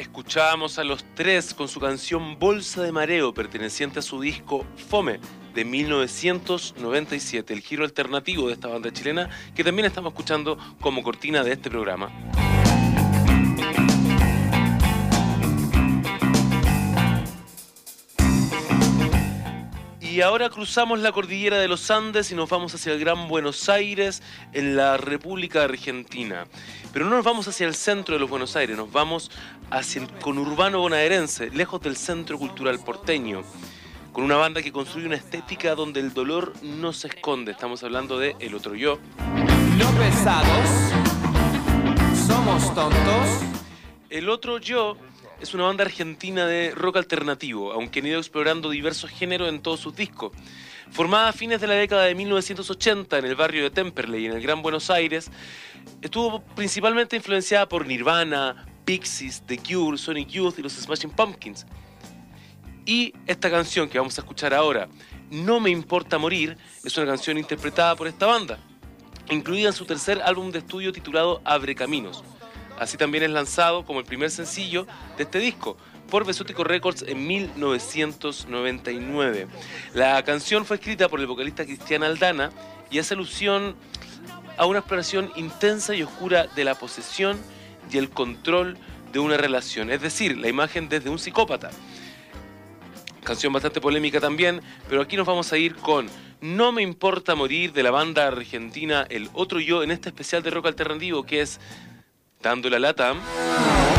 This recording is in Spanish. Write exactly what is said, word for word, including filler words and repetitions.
Escuchábamos a Los Tres con su canción Bolsa de Mareo, perteneciente a su disco Fome, de mil novecientos noventa y siete, el giro alternativo de esta banda chilena, que también estamos escuchando como cortina de este programa. Y ahora cruzamos la cordillera de los Andes y nos vamos hacia el Gran Buenos Aires, en la República Argentina. Pero no nos vamos hacia el centro de los Buenos Aires, nos vamos hacia el conurbano bonaerense, lejos del centro cultural porteño, con una banda que construye una estética donde el dolor no se esconde. Estamos hablando de El Otro Yo. No pesados, somos tontos. El Otro Yo es una banda argentina de rock alternativo, aunque han ido explorando diversos géneros en todos sus discos. Formada a fines de la década de mil novecientos ochenta en el barrio de Temperley, en el Gran Buenos Aires, estuvo principalmente influenciada por Nirvana, Pixies, The Cure, Sonic Youth y los Smashing Pumpkins. Y esta canción que vamos a escuchar ahora, No Me Importa Morir, es una canción interpretada por esta banda, incluida en su tercer álbum de estudio titulado Abre Caminos. Así también es lanzado como el primer sencillo de este disco por Besótico Records en mil novecientos noventa y nueve. La canción fue escrita por el vocalista Cristian Aldana y hace alusión a una exploración intensa y oscura de la posesión y el control de una relación, es decir, la imagen desde un psicópata. Canción bastante polémica también, pero aquí nos vamos a ir con No Me Importa Morir, de la banda argentina El Otro Yo, en este especial de rock alternativo que es Dando la Lata.